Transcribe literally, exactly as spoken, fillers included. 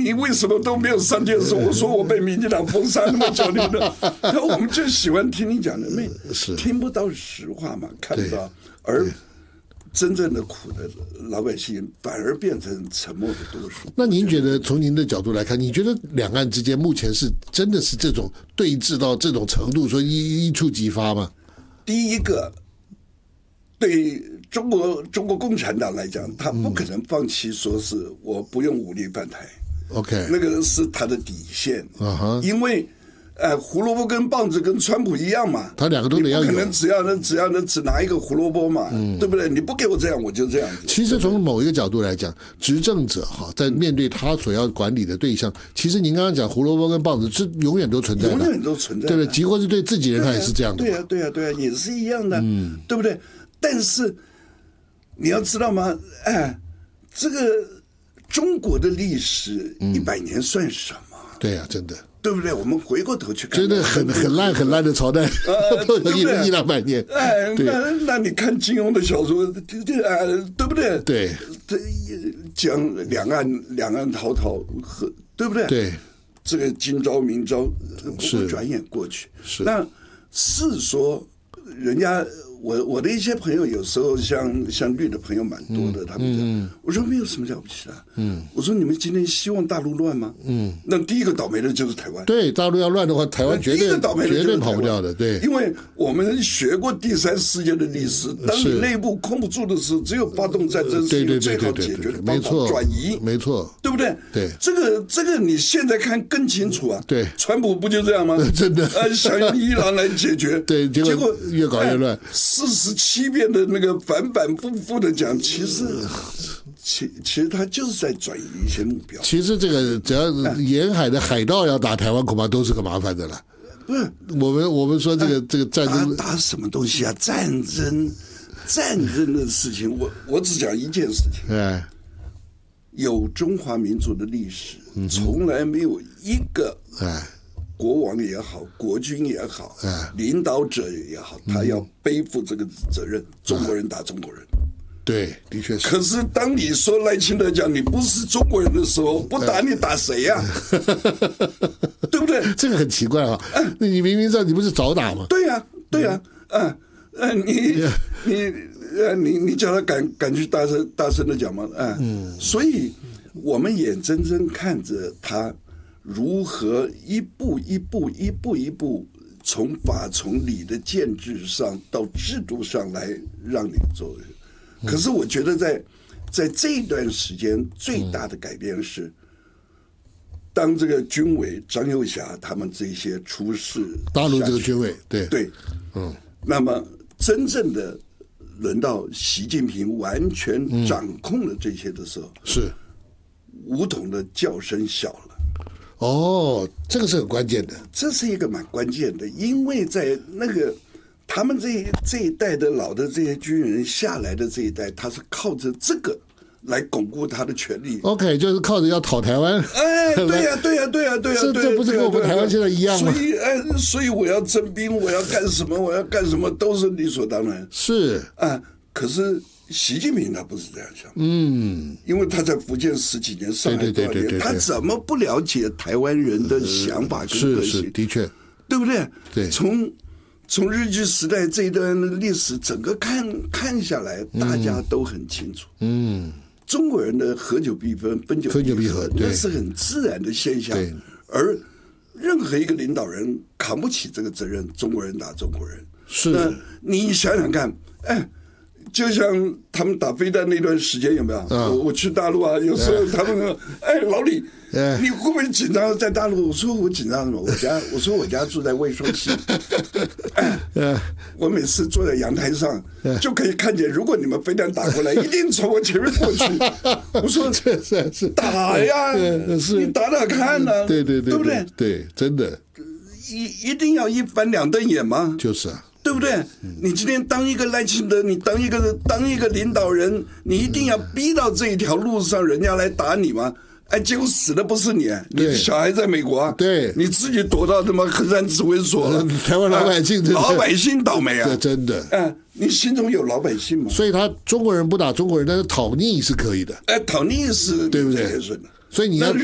你为什么都没有上电视？我说我被民进党封杀那么久，你呢？他说我们就喜欢听你讲的，没听不到实话嘛，看不到，而真正的苦的老百姓反而变成沉默的多数。 那您觉得从您的角度来看，你觉得两岸之间目前是真的是这种对峙到这种程度，说一一触即发吗？ 第一个，对中国中国共产党来讲，他不可能放弃说是我不用武力犯台。 OK， 那个是他的底线。 Uh-huh. 因为呃，胡萝卜跟棒子跟川普一样嘛， 他两个都得要有， 你不可能只要能只要能只拿一个胡萝卜嘛，嗯、对不对？你不给我这样，我就这样子。 其实从某一个角度来讲，执政者哈，在面对他所要管理的对象，其实您刚刚讲胡萝卜跟棒子是永远都存在的， 永远都存在的， 对不对？即或是对自己人，他也是这样的。 对呀、啊，对呀、啊，对呀、啊，也是一样的，嗯，对不对？但是你要知道吗？哎，这个中国的历史一百年算什么？ 嗯、对呀、啊，真的。 对不对？我们回过头去看， 真的很很烂很烂的朝代，呃、都有一一两百年。 哎，那那你看金庸的小说，对啊，对不对？ 对， 讲两岸两岸滔滔，对不对？ 对， 这个今朝明朝不会转眼过去。 是， 那是说人家。我我的一些朋友有时候像像绿的朋友蛮多的，嗯、他们讲，嗯、我说没有什么了不起的，嗯，我说你们今天希望大陆乱吗？嗯，那第一个倒霉的就是台湾。 对，大陆要乱的话，台湾绝对绝对跑不掉的。对， 因为我们学过第三世界的历史，当你内部控不住的时候，只有发动战争是一个最好解决的方法，转移， 没错， 对不对？ 对， 这个这个你现在看更清楚啊。 对， 川普不就这样吗？ 真的， 呃，想用伊朗来解决， 对，结果越搞越乱。 四十七遍的那个反反复复的讲，其实其其实他就是在转移一些目标。 其实这个只要沿海的海盗要打台湾，恐怕都是个麻烦的了。 不是我们我们说这个、哎、这个战争打打什么东西啊？战争战争的事情，我我只讲一件事情。 哎， 有中华民族的历史，嗯、从来没有一个哎。 国王也好，国君也好， 哎、 领导者也好，他要背负这个责任。嗯、中国人打中国人， 对，的确是。 可是当你说赖清德讲你不是中国人的时候，不打你打谁呀、啊？对不对？ 这个很奇怪啊！嗯、你明明知道你不是早打吗？ 对呀、啊，对呀、啊，嗯、呃，呃，你你呃你你叫他敢敢去大声大声的讲吗？啊、嗯，所以我们眼睁睁看着他。如何一步一步一步一步从法从理的建制上到制度上来让你做人？可是我觉得在在这段时间最大的改变是，当这个军委张又侠他们这些出事， 大陆这个军委，对对，嗯，那么真正的轮到习近平完全掌控了这些的时候， 嗯、是武统的叫声小了。 哦，这个是很关键的， 这是一个蛮关键的，因为在那个他们这这一代的老的这些军人下来的这一代，他是靠着这个来巩固他的权利。 OK， 就是靠着要讨台湾。 哎，对呀、啊，对呀、啊，对呀、啊，对呀、啊， 这这不是跟我们台湾现在一样吗？ 所以，哎，所以我要征兵，我要干什么，我要干什么，都是理所当然。 是啊，可是。习近平他不是这样想，嗯，因为他在福建十几年，上海多少年，他怎么不了解台湾人的想法跟个性？ 是是，的确， 对不对？ 对， 从从日据时代这一段历史整个看看下来，大家都很清楚，嗯，中国人的合久必分，分久必合，那是很自然的现象，而任何一个领导人扛不起这个责任，中国人打中国人， 是， 那你想想看，哎。就像他们打飞弹那段时间有没有？嗯、我我去大陆啊，有时候他们说：“哎，老李，嗯、你会不会紧张在大陆？”我说：“我紧张什么？我家我说我家住在渭双溪，哎，嗯、我每次坐在阳台上、嗯、就可以看见，如果你们飞弹打过来，一定从我前面过去。”我说：“ 是是是， 打呀，你打打看呢、啊？ 对对对， 对不对？ 对，真的， 一一定要一翻两瞪眼吗？ 就是啊。” 对不对？你今天当一个赖清德，你当一个当一个领导人，你一定要逼到这一条路上，人家来打你吗？哎，结果死的不是你，你的小孩在美国啊， 对， 你自己躲到他妈衡山指挥所了。 台湾老百姓、 啊，老百姓倒霉啊！ 真的。 哎、啊，你心中有老百姓吗？ 所以他中国人不打中国人，但是讨逆是可以的。 哎，讨逆是对不对？所以你要。